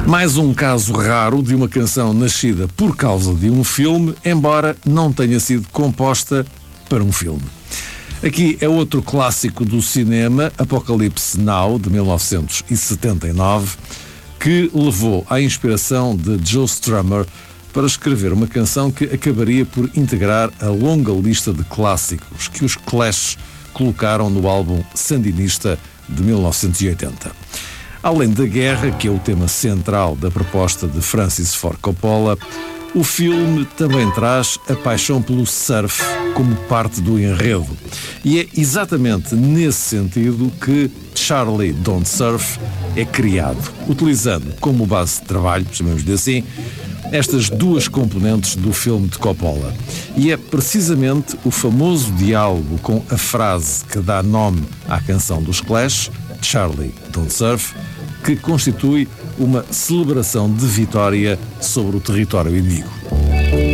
Mais um caso raro de uma canção nascida por causa de um filme, embora não tenha sido composta para um filme. Aqui é outro clássico do cinema, Apocalypse Now, de 1979, que levou à inspiração de Joe Strummer para escrever uma canção que acabaria por integrar a longa lista de clássicos que os Clash colocaram no álbum Sandinista de 1980. Além da guerra, que é o tema central da proposta de Francis Ford Coppola, o filme também traz a paixão pelo surf como parte do enredo. E é exatamente nesse sentido que Charlie Don't Surf é criado, utilizando como base de trabalho, chamamos-lhe assim, estas duas componentes do filme de Coppola. E é precisamente o famoso diálogo com a frase que dá nome à canção dos Clash, Charlie Don't Surf, que constitui uma celebração de vitória sobre o território inimigo.